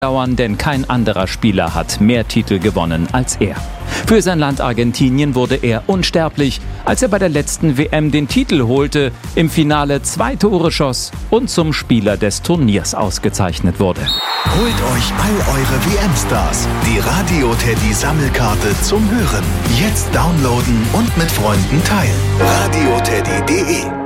dauern, denn kein anderer Spieler hat mehr Titel gewonnen als er. Für sein Land Argentinien wurde er unsterblich, als er bei der letzten WM den Titel holte, im Finale 2 Tore schoss und zum Spieler des Turniers ausgezeichnet wurde. Holt euch all eure WM-Stars, die Radio-Teddy-Sammelkarte zum Hören. Jetzt downloaden und mit Freunden teilen. radioteddy.de